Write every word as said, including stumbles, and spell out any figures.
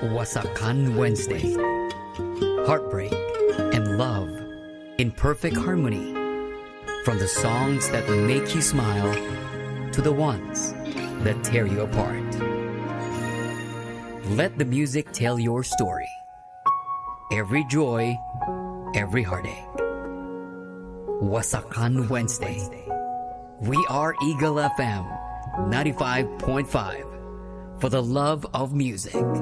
Wasakan Wednesday. Heartbreak and love in perfect harmony. From the songs that make you smile to the ones that tear you apart. Let the music tell your story. Every joy, every heartache. Wasakan Wednesday. We are Eagle F M ninety-five point five for the love of music.